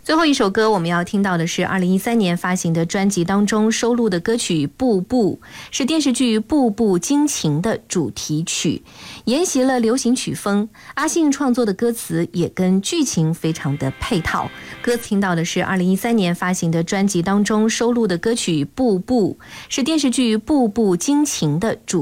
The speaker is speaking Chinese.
最后一首歌我们要听到的是2013年发行的专辑当中收录的歌曲《步步》，是电视剧《步步惊情》的主题曲，沿袭了流行曲风。阿信创作的歌词也跟剧情非常的配套。歌词听到的是2013年发行的专辑当中收录的歌曲《步步》，是电视剧《步步惊情》的主